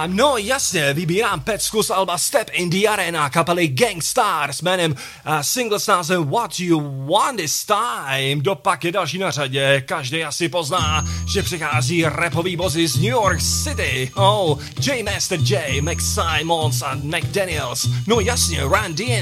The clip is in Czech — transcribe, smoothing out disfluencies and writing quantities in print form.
No jasně, vybírám pecku z alba Step in the Arena kapely Gangstar s jménem single s názvem What You Want This Time. Dopak je další na řadě, každý asi pozná, že přichází rapový bozy z New York City. J Master J, Max Simons a Mac Daniels. No jasně, Run DMC